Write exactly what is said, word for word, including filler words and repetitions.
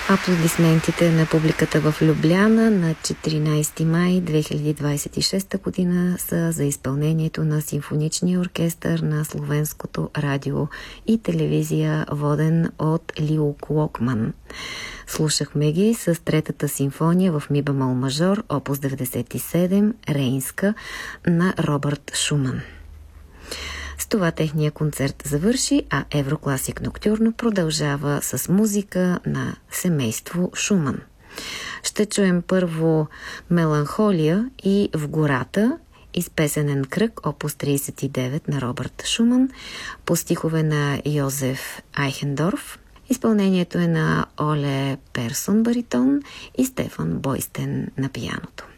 Аплодисментите на публиката в Любляна на четиринайсети май две хиляди двайсет и шеста година са за изпълнението на симфоничния оркестър на Словенското радио и телевизия, воден от Лио Клокман. Слушахме ги с третата симфония в ми бемол мажор, опус деветдесет и седем, Рейнска, на Робърт Шуман. С това техния концерт завърши, а Еврокласик Ноктюрно продължава с музика на семейство Шуман. Ще чуем първо Меланхолия и В гората, из песенен кръг, опус трийсет и девет на Робърт Шуман, по стихове на Йозеф Айхендорф. Изпълнението е на Оле Персон баритон и Стефан Бойстен на пианото.